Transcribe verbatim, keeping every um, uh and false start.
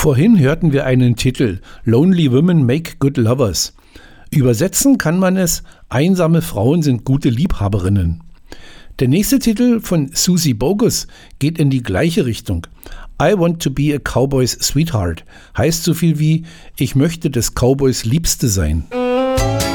Vorhin hörten wir einen Titel, Lonely Women Make Good Lovers. Übersetzen kann man es, einsame Frauen sind gute Liebhaberinnen. Der nächste Titel von Susie Bogus geht in die gleiche Richtung. I want to be a cowboy's sweetheart heißt so viel wie, ich möchte des Cowboys Liebste sein.